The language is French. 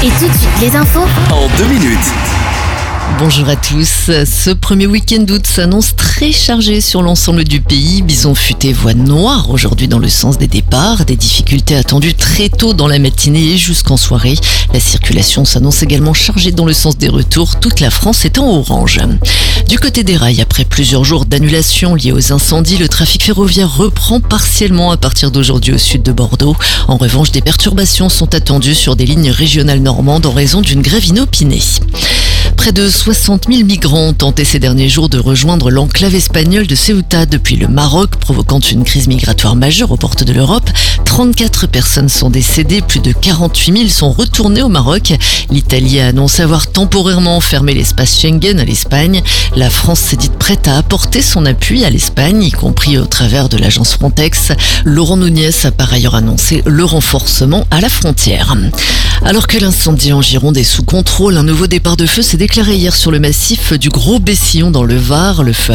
Et tout de suite, les infos en 2 minutes. Bonjour à tous. Ce premier week-end d'août s'annonce très chargé sur l'ensemble du pays. Bison futé, voie noire aujourd'hui dans le sens des départs. Des difficultés attendues très tôt dans la matinée et jusqu'en soirée. La circulation s'annonce également chargée dans le sens des retours. Toute la France est en orange. Du côté des rails, après plusieurs jours d'annulation liés aux incendies, le trafic ferroviaire reprend partiellement à partir d'aujourd'hui au sud de Bordeaux. En revanche, des perturbations sont attendues sur des lignes régionales normandes en raison d'une grève inopinée. Près de 60 000 migrants ont tenté ces derniers jours de rejoindre l'enclave espagnole de Ceuta depuis le Maroc, provoquant une crise migratoire majeure aux portes de l'Europe. 34 personnes sont décédées, plus de 48 000 sont retournées au Maroc. L'Italie a annoncé avoir temporairement fermé l'espace Schengen à l'Espagne. La France s'est dite prête à apporter son appui à l'Espagne, y compris au travers de l'agence Frontex. Laurent Nunez a par ailleurs annoncé le renforcement à la frontière. Alors que l'incendie en Gironde est sous contrôle, un nouveau départ de feu s'est déclaré hier sur le massif du Gros Bessillon dans le Var. Le feu